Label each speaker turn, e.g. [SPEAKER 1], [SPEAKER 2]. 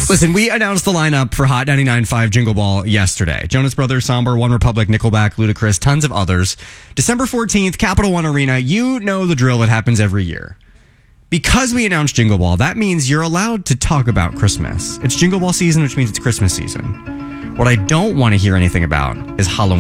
[SPEAKER 1] Listen, we announced the lineup for Hot 99.5 Jingle Ball yesterday. Jonas Brothers, Somber, One Republic, Nickelback, Ludacris, tons of others. December 14th, Capital One Arena. You know the drill. It happens every year. Because we announced Jingle Ball, that means you're allowed to talk about Christmas. It's Jingle Ball season, which means it's Christmas season. What I don't want to hear anything about is Halloween.